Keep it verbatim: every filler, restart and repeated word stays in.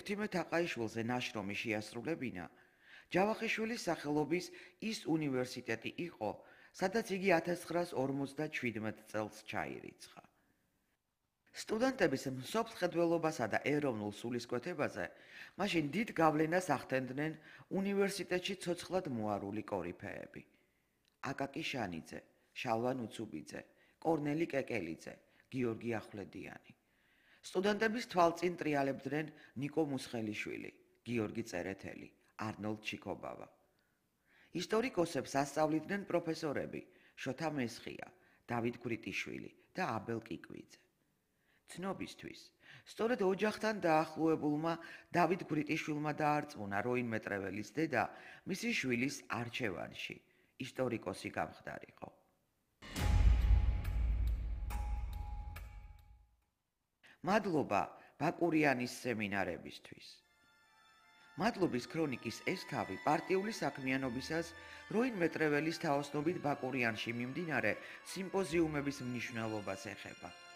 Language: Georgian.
ექვთიმე თაყაიშვილზე ნაშრომი შეასრულებინა, ჯავახიშვილის სახელობის ის უნივერსიტეტი იყო, სადაც იგი ათას ცხრაას ორმოცდაშვიდმეტ წელს ჩაირიცხა. სტუდენტების მსოფლმხედველობასა და ეროვნულ სულისკვეთებაზე მაშინ დიდ გავლენას ახდენდნენ უნივერსიტეტში ცოცხლად მოარული კორიფეები. აკაკი შანიძე, შალვა ნუცუბიძე, კორნელი კეკელიძე, გიორგი ახვლედიანი. სტუდენტების თვალწინ ტრიალებდნენ ნიკო მუსხელიშვილი, გიორგი წერეთელი, არნოლდ ჩიქობავა. ისტორიკოსებს ასწავლიდნენ პროფესორები შოთა მესხია, დავით გვრიტიშვილი და აბელ კიკვიძე. ცნობისთვის, სწორედ ოჯახთან დაახლოებულმა დავით გვრიტიშვილმა დაარწმუნა როინ მეტრეველის დედა მისი შვილის არჩევანში, ისტორიკოსი გამხდარიყო. მადლობა ბაკურიანის სემინარებისთვის. მადლობის ქრონიკის ეს თავი პარტიული საქმიანობისას როინ მეტრეველის თაოსნობით ბაკურიანში მიმდინარე სიმპოზიუმების მნიშვნელობას ეხება.